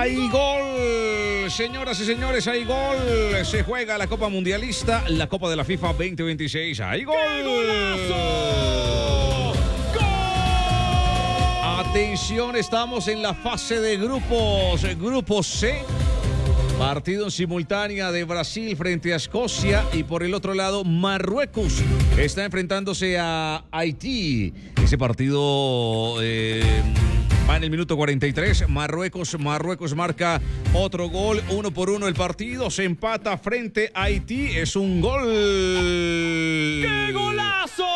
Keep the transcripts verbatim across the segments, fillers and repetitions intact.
Hay gol, señoras y señores, hay gol. Se juega la Copa Mundialista, la Copa de la FIFA veinte veintiséis. ¡Hay gol! ¡Gol! Atención, estamos en la fase de grupos. Grupo C. Partido en simultánea de Brasil frente a Escocia y por el otro lado Marruecos está enfrentándose a Haití. Ese partido eh, va en el minuto cuarenta y tres. Marruecos, Marruecos marca otro gol, uno por uno el partido. Se empata frente a Haití. Es un gol. ¡Qué golazo!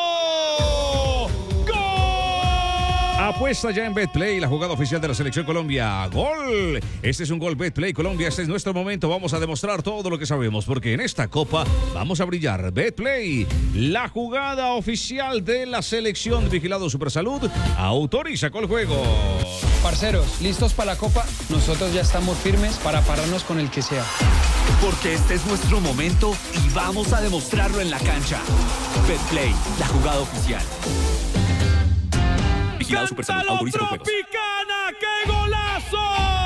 Apuesta ya en Betplay, la jugada oficial de la Selección Colombia. ¡Gol! Este es un gol Betplay Colombia. Este es nuestro momento. Vamos a demostrar todo lo que sabemos, porque en esta Copa vamos a brillar. Betplay, la jugada oficial de la Selección. Vigilado Supersalud, autoriza con el juego. Parceros, ¿listos para la Copa? Nosotros ya estamos firmes para pararnos con el que sea. Porque este es nuestro momento y vamos a demostrarlo en la cancha. Betplay, la jugada oficial. ¡Cántalo, Tropicana! ¡Qué golazo!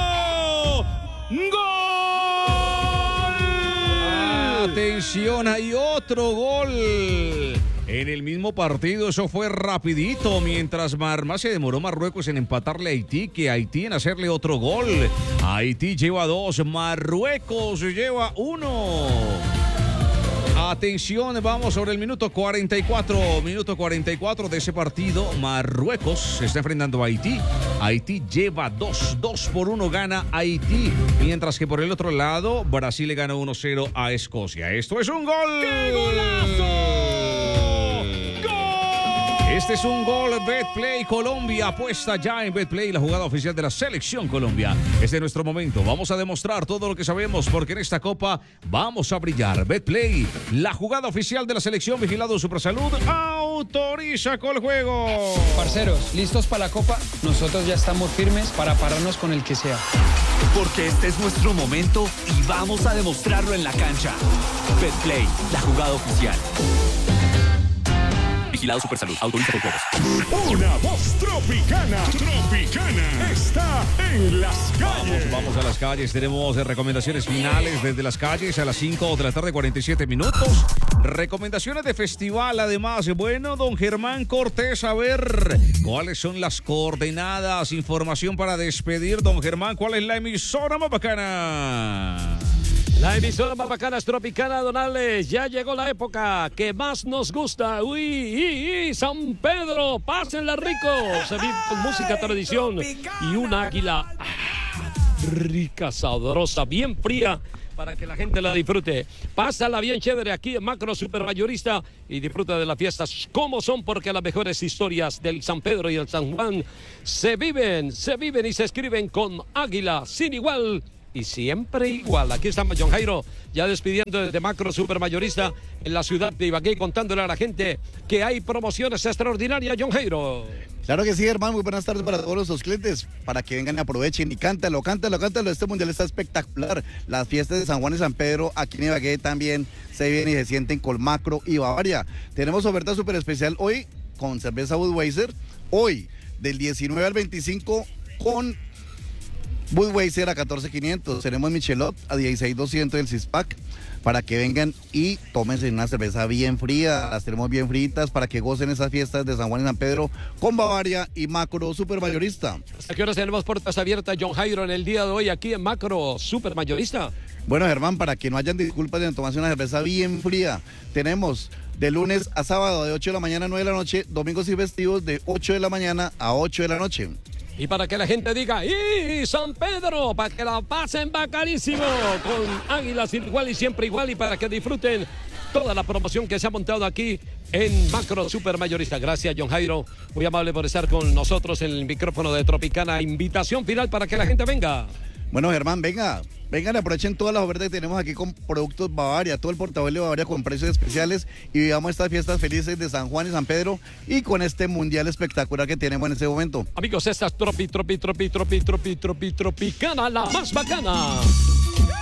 ¡Gol! Atención, hay otro gol. En el mismo partido, eso fue rapidito, mientras Mar más se demoró Marruecos en empatarle a Haití que Haití en hacerle otro gol. Haití lleva dos, Marruecos lleva uno. Atención, vamos sobre el minuto cuarenta y cuatro. Minuto cuarenta y cuatro de ese partido. Marruecos se está enfrentando a Haití. Haití lleva dos. dos por uno gana Haití. Mientras que por el otro lado, Brasil le gana uno cero a Escocia. Esto es un gol. ¡Qué golazo! Este es un gol. Betplay Colombia apuesta ya en Betplay, la jugada oficial de la Selección Colombia. Este es nuestro momento. Vamos a demostrar todo lo que sabemos, porque en esta Copa vamos a brillar. Betplay, la jugada oficial de la Selección. Vigilado Supersalud, autoriza con el juego. Parceros, ¿listos para la Copa? Nosotros ya estamos firmes para pararnos con el que sea. Porque este es nuestro momento y vamos a demostrarlo en la cancha. Betplay, la jugada oficial. Vigilado Supersalud, autoriza con juegos. Una voz tropicana, tropicana, está en las calles. Vamos, vamos a las calles, tenemos recomendaciones finales desde las calles a las cinco de la tarde, cuarenta y siete minutos. Recomendaciones de festival, además. Bueno, don Germán Cortés, a ver, ¿cuáles son las coordenadas? Información para despedir, don Germán, ¿cuál es la emisora más bacana? La emisora más bacana es Tropicana, Donales. Ya llegó la época que más nos gusta. Uy, uy, uy, San Pedro, pásenla rico. Se vive con música, tradición y un águila ah, rica, sabrosa, bien fría, para que la gente la disfrute. Pásala bien chévere aquí en Macro Supermayorista y disfruta de las fiestas como son, porque las mejores historias del San Pedro y el San Juan se viven, se viven y se escriben con águila sin igual. Y siempre igual. Aquí estamos, John Jairo, ya despidiendo desde Macro Supermayorista en la ciudad de Ibagué, contándole a la gente que hay promociones extraordinarias, John Jairo. Claro que sí, hermano. Muy buenas tardes para todos nuestros clientes, para que vengan y aprovechen y cántalo, cántalo, cántalo. Este mundial está espectacular. Las fiestas de San Juan y San Pedro aquí en Ibagué también se vienen y se sienten con Macro y Bavaria. Tenemos oferta súper especial hoy con cerveza Budweiser. Hoy, del diecinueve al veinticinco, con Budweiser a catorce mil quinientos, tenemos Michelot a dieciséis mil doscientos del Six-Pack, para que vengan y tómense una cerveza bien fría. Las tenemos bien fritas para que gocen esas fiestas de San Juan y San Pedro con Bavaria y Macro Supermayorista. ¿Hasta qué horas tenemos puertas abiertas, John Jairo, en el día de hoy aquí en Macro Supermayorista? Bueno, Germán, para que no hayan disculpas de tomarse una cerveza bien fría, tenemos de lunes a sábado de ocho de la mañana a nueve de la noche, domingos y festivos de ocho de la mañana a ocho de la noche. Y para que la gente diga, ¡y San Pedro! Para que la pasen bacanísimo con Águilas igual y siempre igual, y para que disfruten toda la promoción que se ha montado aquí en Macro Supermayorista. Gracias, John Jairo, muy amable por estar con nosotros en el micrófono de Tropicana. Invitación final para que la gente venga. Bueno, Germán, venga, vengan, aprovechen todas las ofertas que tenemos aquí con productos Bavaria, todo el portafolio de Bavaria con precios especiales, y vivamos estas fiestas felices de San Juan y San Pedro y con este mundial espectacular que tenemos en este momento. Amigos, esta es Tropi, Tropi, Tropi, Tropi, Tropi, Tropi, Tropicana, la más bacana.